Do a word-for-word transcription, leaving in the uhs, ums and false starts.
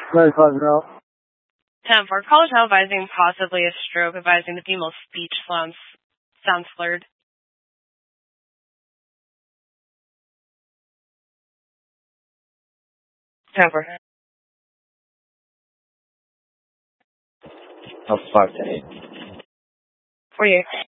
ninety-five now. ten four, college now advising possibly a stroke, advising the female's speech sounds, sounds slurred. ten four. Oh, five to eight. forty-eight.